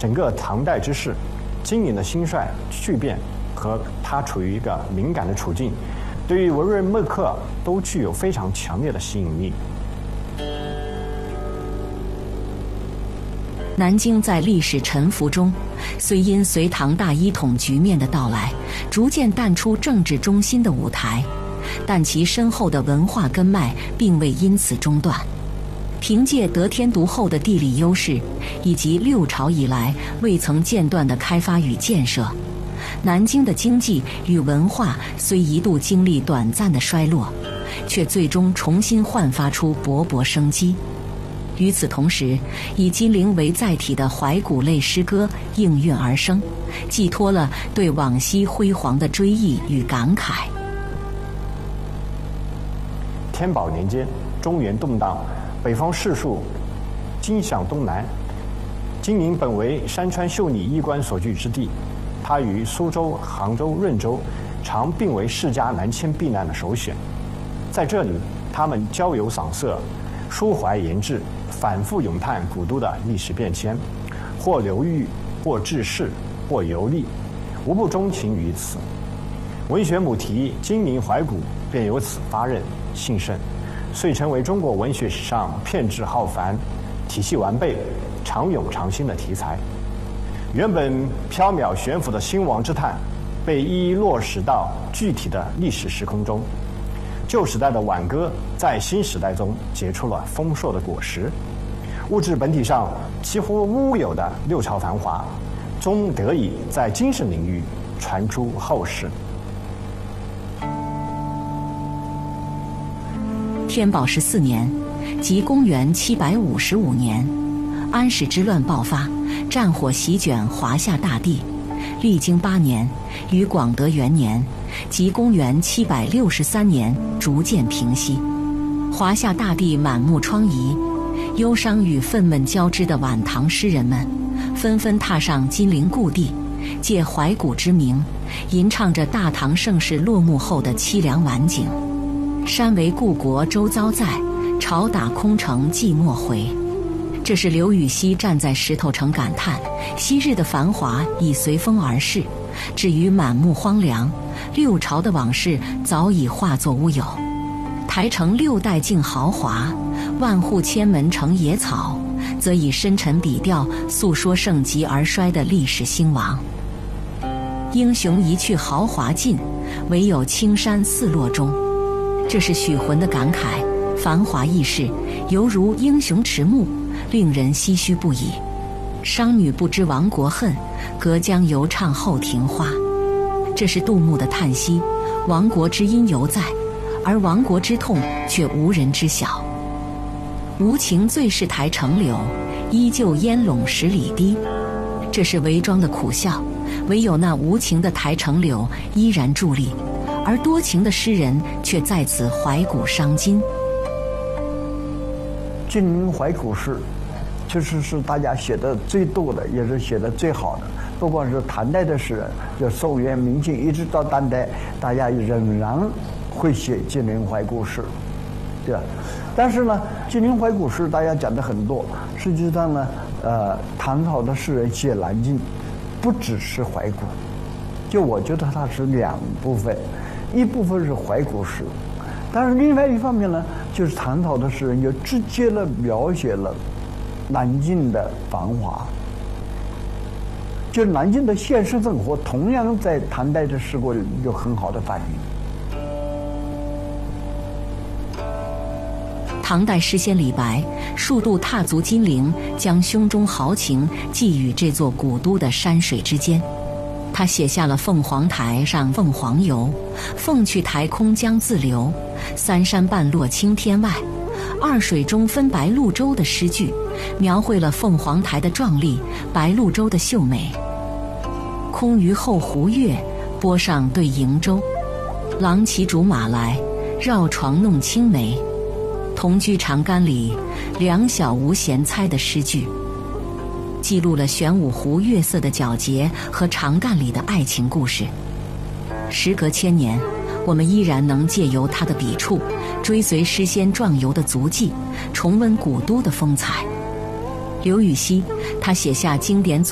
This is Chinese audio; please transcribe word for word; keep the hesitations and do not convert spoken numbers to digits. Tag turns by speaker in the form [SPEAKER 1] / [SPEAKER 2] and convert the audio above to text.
[SPEAKER 1] 整个唐代之势，金陵的兴衰巨变和它处于一个敏感的处境，对于文人墨客都具有非常强烈的吸引力。
[SPEAKER 2] 南京在历史沉浮中，虽因隋唐大一统局面的到来，逐渐淡出政治中心的舞台，但其深厚的文化根脉并未因此中断。凭借得天独厚的地理优势，以及六朝以来未曾间断的开发与建设，南京的经济与文化虽一度经历短暂的衰落，却最终重新焕发出勃勃生机。与此同时，以金陵为载体的怀古类诗歌应运而生，寄托了对往昔辉煌的追忆与感慨。
[SPEAKER 1] 天宝年间，中原动荡，北方士庶惊向东南，金陵本为山川秀丽衣冠所居之地，它与苏州、杭州、润州常并为世家南迁避难的首选。在这里，他们交友赏色，抒怀言志，反复咏叹古都的历史变迁，或流寓，或志士，或游历，无不钟情于此。文学母题金陵怀古便由此发轫兴盛，遂成为中国文学史上遍质浩繁、体系完备、常咏常新的题材。原本缥缈悬浮的兴亡之叹，被一一落实到具体的历史时空中。旧时代的挽歌在新时代中结出了丰硕的果实，物质本体上几乎乌有的六朝繁华，终得以在精神领域传出后世。
[SPEAKER 2] 天宝十四年，即公元七百五十五年，安史之乱爆发，战火席卷华夏大地。历经八年，于广德元年，即公元七百六十三年，逐渐平息。华夏大地满目疮痍，忧伤与愤懑交织的晚唐诗人们，纷纷踏上金陵故地，借怀古之名，吟唱着大唐盛世落幕后的凄凉晚景。山为故国周遭在，朝打空城寂寞回。这是刘禹锡站在石头城感叹，昔日的繁华已随风而逝，至于满目荒凉，六朝的往事早已化作乌有。台城六代尽豪华，万户千门成野草，则以深沉笔调诉说盛极而衰的历史兴亡。英雄一去豪华尽，唯有青山似落中。这是许浑的感慨，繁华易逝，犹如英雄迟暮，令人唏嘘不已。商女不知亡国恨，隔江犹唱后庭花。这是杜牧的叹息，亡国之音犹在，而亡国之痛却无人知晓。无情最是台城柳，依旧烟笼十里堤。这是韦庄的苦笑，唯有那无情的台城柳依然伫立，而多情的诗人却在此怀古伤今。
[SPEAKER 3] 金陵怀古诗其实是大家写的最多的，也是写的最好的。不管是唐代的诗人，就宋元明清一直到当代，大家仍然会写金陵怀古诗，对吧？但是呢，金陵怀古诗大家讲的很多，实际上呢，呃，唐朝的诗人写南京，不只是怀古，就我觉得它是两部分，一部分是怀古诗，但是另外一方面呢，就是唐朝的诗人就直接的描写了南京的繁华，就南京的现实生活，同样在唐代的诗歌里有很好的反映。
[SPEAKER 2] 唐代诗仙李白数度踏足金陵，将胸中豪情寄予这座古都的山水之间。他写下了凤凰台上凤凰游，凤去台空江自流，三山半落青天外，二水中分白鹭洲的诗句，描绘了凤凰台的壮丽，白鹭洲的秀美。空余后湖月，波上对瀛洲，郎骑竹马来，绕床弄青梅。同居长干里，两小无嫌猜的诗句，记录了玄武湖月色的皎洁和长干里的爱情故事。时隔千年，我们依然能借由他的笔触，追随诗仙壮游的足迹，重温古都的风采。刘禹锡，他写下经典